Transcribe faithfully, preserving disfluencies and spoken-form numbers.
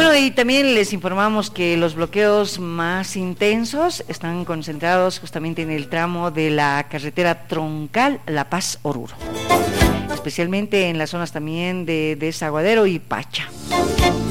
Bueno, y también les informamos que los bloqueos más intensos están concentrados justamente en el tramo de la carretera troncal La Paz-Oruro, especialmente en las zonas también de Desaguadero y Pacha.